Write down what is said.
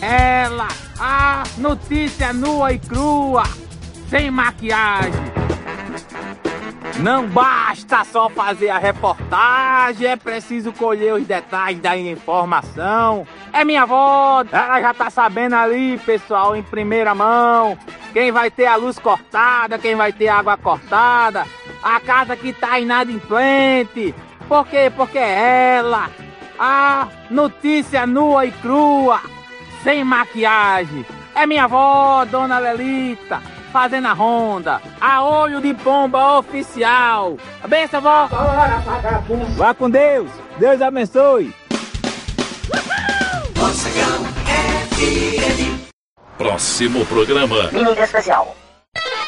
ela, a notícia nua e crua, sem maquiagem. Não basta só fazer a reportagem, é preciso colher os detalhes da informação. É minha avó, ela já tá sabendo ali, pessoal, em primeira mão, quem vai ter a luz cortada, quem vai ter a água cortada, a casa que tá inadimplente. Por quê? Porque é ela, a notícia nua e crua, sem maquiagem. É minha avó, Dona Lelita, fazendo a ronda, a olho de pomba oficial. Benção, vó. Vá com Deus. Deus abençoe. Próximo programa. Mídia especial.